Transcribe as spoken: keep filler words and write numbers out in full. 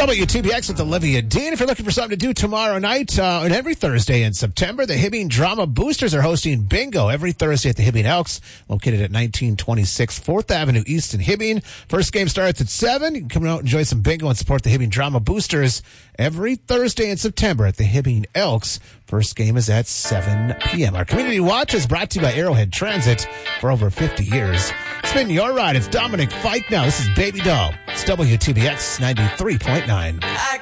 W T B X with Olivia Dean. If you're looking for something to do tomorrow night uh, and every Thursday in September, the Hibbing Drama Boosters are hosting bingo every Thursday at the Hibbing Elks, located at nineteen twenty-six fourth Avenue East in Hibbing. First game starts at seven. You can come out and enjoy some bingo and support the Hibbing Drama Boosters every Thursday in September at the Hibbing Elks. First game is at seven p.m. Our Community Watch is brought to you by Arrowhead Transit for over fifty years. Spin your ride. It's Dominic Fike now. This is Baby Doll. It's W T B X ninety-three point nine. I